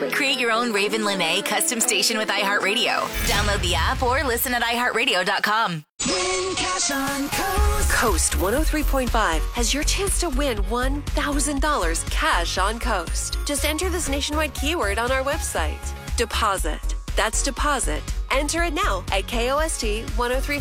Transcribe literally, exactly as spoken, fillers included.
Create your own Raven Lene custom station with iHeartRadio. Download the app or listen at i heart radio dot com. Win cash on Coast. Coast one oh three point five has your chance to win one thousand dollars cash on Coast. Just enter this nationwide keyword on our website. Deposit. That's deposit. Enter it now at K O S T one oh three